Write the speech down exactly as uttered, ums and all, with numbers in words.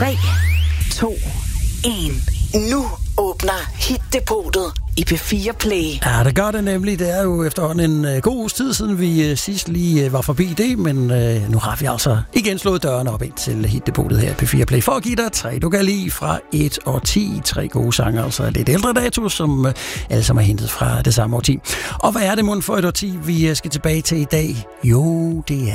tre, to, en. Nu åbner Hit-depotet i P fire Play. Ja, det gør det nemlig. Det er jo efterhånden en god uges tid siden, vi sidst lige var forbi det, men øh, nu har vi altså igen slået dørene op ind til Hit-depotet her i P fire Play for at give dig tre, du kan lide fra et og ti. Tre gode sange, altså lidt ældre dato, som øh, alle sammen er hentet fra det samme årti. Og hvad er det mon for et årti, vi skal tilbage til i dag? Jo, det er